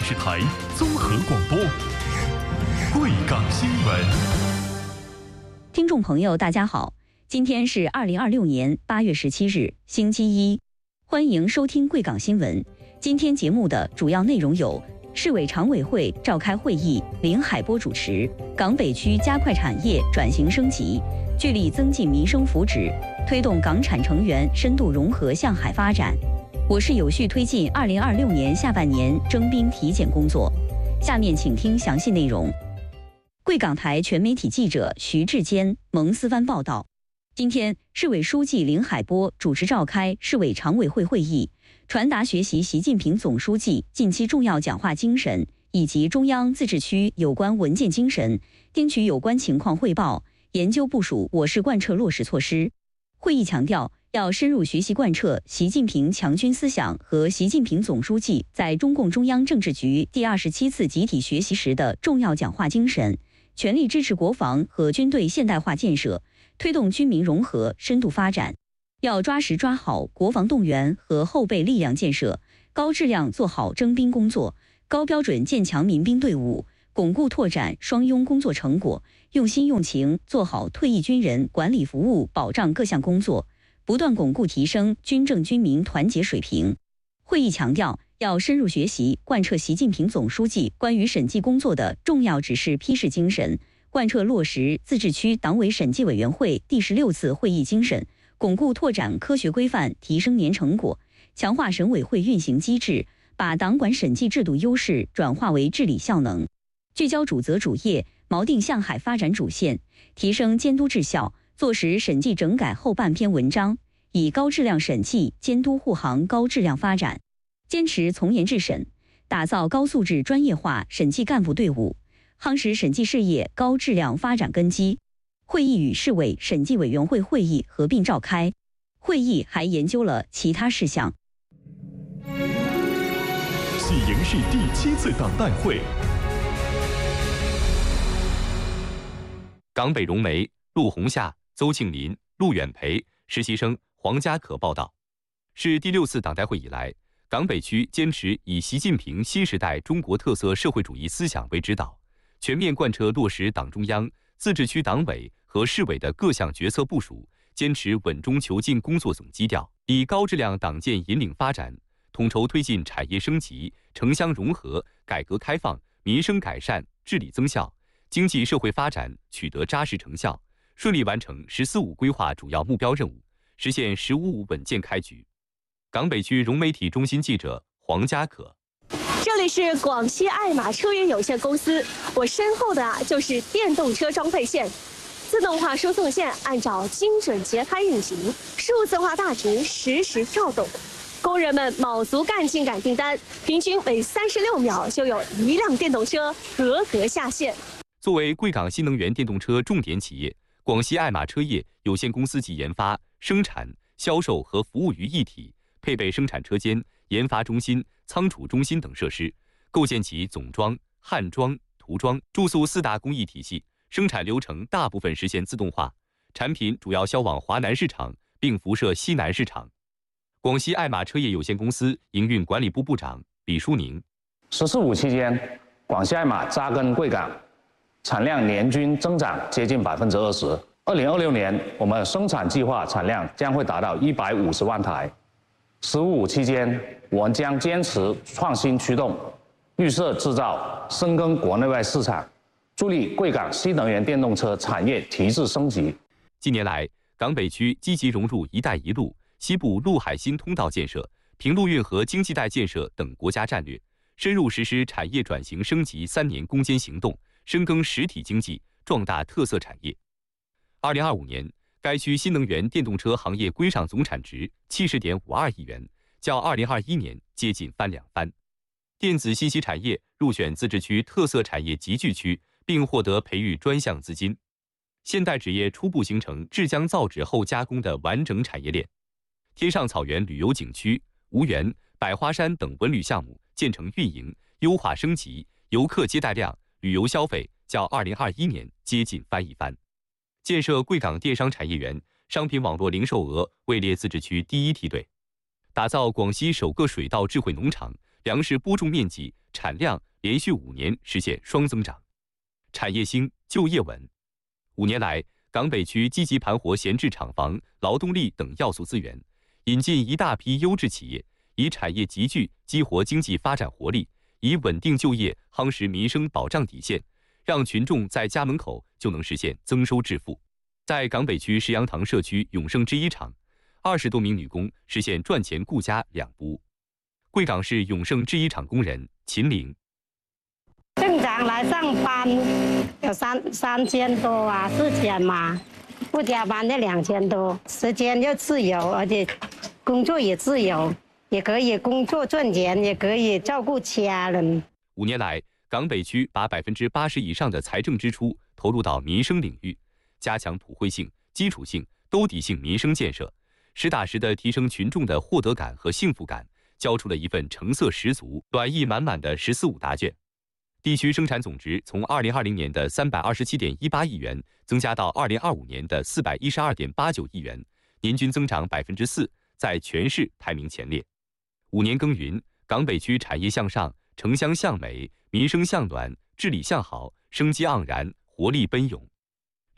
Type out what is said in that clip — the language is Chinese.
视台综合广播，贵港新闻。 听众朋友，大家好，今天是2026年8月17日，星期一，欢迎收听贵港新闻。今天节目的主要内容有：市委常委会召开会议，林海波主持；港北区加快产业转型升级，聚力增进民生福祉，推动港产成员深度融合向海发展。我市有序推进2026年下半年征兵体检工作。下面请听详细内容。贵港台全媒体记者徐志坚、蒙斯湾报道。今天，市委书记林海波主持召开市委常委会会议，传达学习习近平总书记近期重要讲话精神以及中央自治区有关文件精神，听取有关情况汇报，研究部署我市贯彻落实措施。会议强调，要深入学习贯彻习近平强军思想和习近平总书记在中共中央政治局第27次集体学习时的重要讲话精神，全力支持国防和军队现代化建设，推动军民融合深度发展。要抓实抓好国防动员和后备力量建设，高质量做好征兵工作，高标准建强民兵队伍，巩固拓展双拥工作成果，用心用情做好退役军人管理服务保障各项工作，不断巩固提升军政军民团结水平。会议强调，要深入学习贯彻习近平总书记关于审计工作的重要指示批示精神，贯彻落实自治区党委审计委员会第16次会议精神，巩固拓展科学规范，提升年成果，强化省委会运行机制，把党管审计制度优势转化为治理效能，聚焦主责主业，锚定向海发展主线，提升监督质效，做实审计整改后半篇文章，以高质量审计监督护航高质量发展，坚持从严治审，打造高素质专业化审计干部队伍，夯实审计事业高质量发展根基。会议与市委审计委员会会议合并召开，会议还研究了其他事项。 喜迎市第7次党代会。 港北融媒、陆红夏、邹庆林、陆远培实习生黄家可报道，是第6次党代会以来，港北区坚持以习近平新时代中国特色社会主义思想为指导，全面贯彻落实党中央、自治区党委和市委的各项决策部署，坚持稳中求进工作总基调，以高质量党建引领发展，统筹推进产业升级、城乡融合、改革开放、民生改善、治理增效，经济社会发展取得扎实成效，顺利完成“14五”规划主要目标任务，实现“15五”稳健开局。港北区融媒体中心记者黄家可。 这里是广西爱玛车源有限公司，我身后的就是电动车装配线，自动化输送线按照精准节拍运行，数字化大值实时跳动，工人们卯足干劲赶订单，平均每36秒就有1辆电动车合格下线。 作为贵港新能源电动车重点企业，广西爱玛车业有限公司集研发、生产、销售和服务于一体，配备生产车间、研发中心、仓储中心等设施，构建起总装、焊装、涂装、注塑4大工艺体系，生产流程大部分实现自动化，产品主要销往华南市场，并辐射西南市场。广西爱玛车业有限公司营运管理部部长李淑宁 ：“14五期间，广西爱玛扎根贵港，产量年均增长接近20%。2026年，我们生产计划产量将会达到150万台。15五期间，我们将坚持创新驱动、绿色制造，深耕国内外市场，助力贵港新能源电动车产业提质升级。” 近年来，港北区积极融入“一带一路”、西部陆海新通道建设、平陆运河经济带建设等国家战略，深入实施产业转型升级3年攻坚行动，深耕实体经济，壮大特色产业。2025年，该区新能源电动车行业规上总产值70.52亿元，较2021年接近翻2番。电子信息产业入选自治区特色产业集聚区，并获得培育专项资金。现代纸业初步形成制浆造纸后加工的完整产业链。天上草原旅游景区、吴园、百花山等文旅项目建成运营，优化升级，游客接待量、旅游消费较2021年接近翻1番。建设贵港电商产业园，商品网络零售额位列自治区第1梯队。打造广西首个水稻智慧农场，粮食播种面积产量连续5年实现双增长。产业兴，就业稳。5年来，港北区积极盘活闲置厂房、劳动力等要素资源，引进一大批优质企业，以产业集聚激活经济发展活力，以稳定就业夯实民生保障底线，让群众在家门口就能实现增收致富。在港北区石羊塘社区永盛制衣厂，20多名女工实现赚钱顾家2不误。贵港市永盛制衣厂工人秦玲。 正常来上班有3000多啊，4000嘛，不加班就2000多，时间又自由，而且工作也自由，也可以工作赚钱，也可以照顾家人。 5年来，港北区把80%以上的财政支出投入到民生领域，加强普惠性、基础性、兜底性民生建设，实打实地提升群众的获得感和幸福感，交出了一份成色十足、暖意满满的“十四五”答卷。地区生产总值从2020年的327.18亿元增加到2025年的412.89亿元，年均增长4%，在全市排名前列。5年耕耘，港北区产业向上，城乡向美，民生向暖，治理向好，生机盎然，活力奔涌。